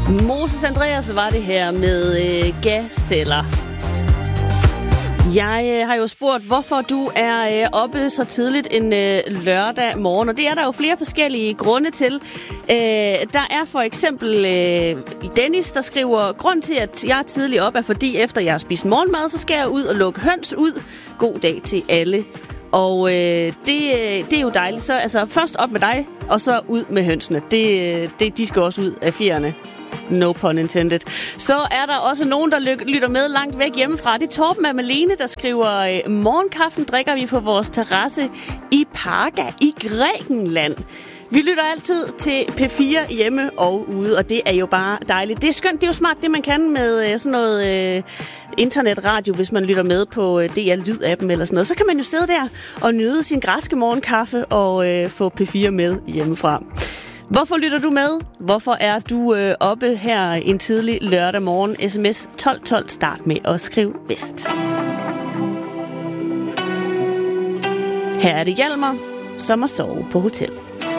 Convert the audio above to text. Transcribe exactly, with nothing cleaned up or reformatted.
Moses Andreas var det her med øh, gasceller. Jeg øh, har jo spurgt, hvorfor du er øh, oppe så tidligt en øh, lørdag morgen, og det er der jo flere forskellige grunde til. Øh, der er for eksempel øh, Dennis, der skriver, grund til, at jeg er tidligt op, er fordi efter jeg har spist morgenmad, så skal jeg ud og lukke høns ud. God dag til alle. Og øh, det, det er jo dejligt. Så altså, først op med dig, og så ud med hønsene. Det, det, de skal også ud af fjerne. No pun intended. Så er der også nogen, der lytter med langt væk hjemmefra. Det er Torben og Malene, der skriver, morgenkaffen drikker vi på vores terrasse i Parga i Grækenland. Vi lytter altid til P fire hjemme og ude, og det er jo bare dejligt. Det er skønt, det er jo smart, det man kan med sådan noget øh, internetradio, hvis man lytter med på D R Lyd-appen eller sådan noget. Så kan man jo sidde der og nyde sin græske morgenkaffe og øh, få P fire med hjemmefra. Hvorfor lytter du med? Hvorfor er du øh, oppe her en tidlig lørdag morgen? sms tolv tolv, start med at skrive Vest. Her er det Hjalmar, som at sove på hotel.